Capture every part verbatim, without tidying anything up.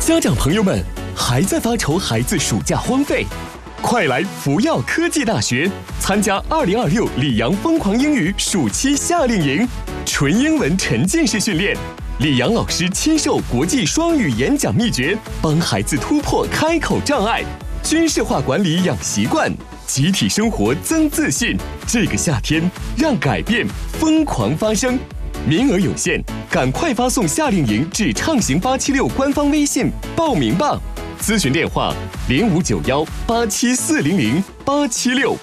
家长朋友们，还在发愁孩子暑假荒废？快来福耀科技大学参加二零二六里昂疯狂英语暑期夏令营，纯英文沉浸式训练，李阳老师亲授国际双语演讲秘诀，帮孩子突破开口障碍，军事化管理养习惯，集体生活增自信。这个夏天，让改变疯狂发生。名额有限，赶快发送夏令营至畅行八七六官方微信报名吧。咨询电话零五九幺八七四零零八七六。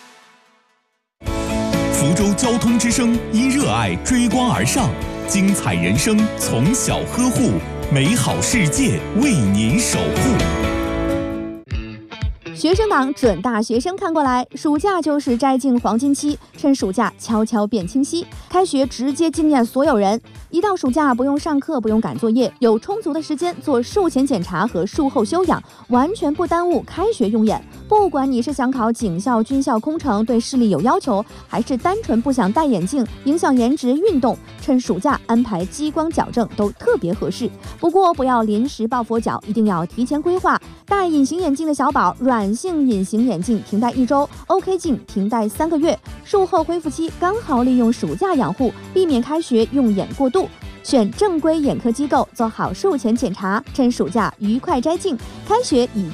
福州交通之声因热爱追光而上，精彩人生从小呵护，美好世界为您守护。 学生党准大学生看过来，暑假就是摘镜黄金期，趁暑假悄悄变清晰，开学直接惊艳所有人。一到暑假，不用上课，不用赶作业，有充足的时间做术前检查和术后休养，完全不耽误开学用眼。不管你是想考警校、军校空乘，对视力有要求，还是单纯不想戴眼镜影响颜值、运动，趁暑假安排激光矫正都特别合适。不过不要临时抱佛脚，一定要提前规划。戴隐形眼镜的小宝，软性隐形眼镜停戴一周 ，OK 镜停戴三个月，术后恢复期刚好利用暑假养护，避免开学用眼过度。选正规眼科机构做好术前检查，趁暑假愉快摘镜，开学以